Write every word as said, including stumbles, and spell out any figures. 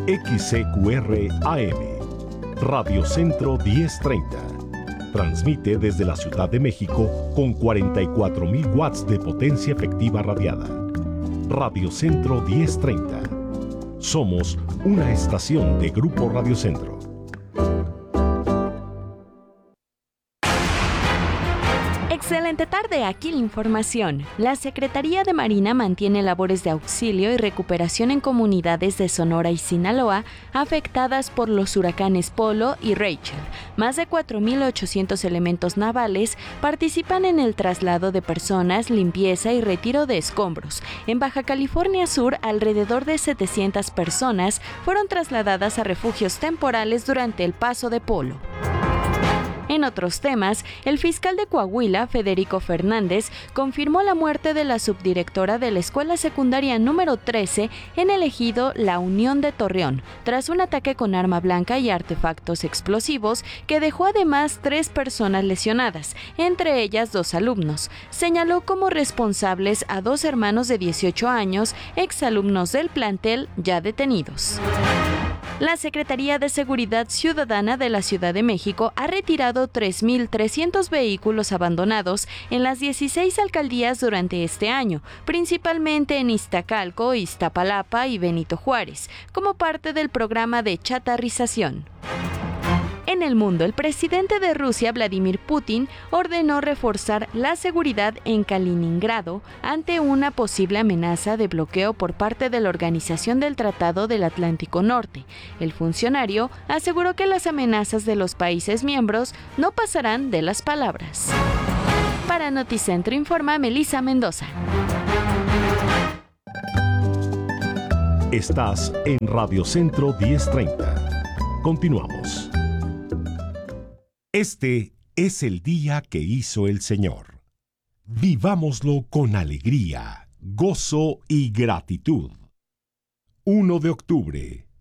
X C Q R A M, Radio Centro diez treinta. Transmite desde la Ciudad de México con cuarenta y cuatro mil watts de potencia efectiva radiada. Radio Centro diez treinta. Somos una estación de Grupo Radio Centro. Excelente tarde, aquí la información. La Secretaría de Marina mantiene labores de auxilio y recuperación en comunidades de Sonora y Sinaloa afectadas por los huracanes Polo y Rachel. Más de cuatro mil ochocientos elementos navales participan en el traslado de personas, limpieza y retiro de escombros. En Baja California Sur, alrededor de setecientas personas fueron trasladadas a refugios temporales durante el paso de Polo. En otros temas, el fiscal de Coahuila, Federico Fernández, confirmó la muerte de la subdirectora de la escuela secundaria número trece en el ejido La Unión de Torreón, tras un ataque con arma blanca y artefactos explosivos que dejó además tres personas lesionadas, entre ellas dos alumnos. Señaló como responsables a dos hermanos de dieciocho años, exalumnos del plantel ya detenidos. La Secretaría de Seguridad Ciudadana de la Ciudad de México ha retirado tres mil trescientos vehículos abandonados en las dieciséis alcaldías durante este año, principalmente en Iztacalco, Iztapalapa y Benito Juárez, como parte del programa de chatarrización. En el mundo, el presidente de Rusia, Vladimir Putin, ordenó reforzar la seguridad en Kaliningrado ante una posible amenaza de bloqueo por parte de la Organización del Tratado del Atlántico Norte. El funcionario aseguró que las amenazas de los países miembros no pasarán de las palabras. Para Noticentro informa Melissa Mendoza. Estás en Radio Centro diez treinta. Continuamos. Este es el día que hizo el Señor. Vivámoslo con alegría, gozo y gratitud. uno de octubre,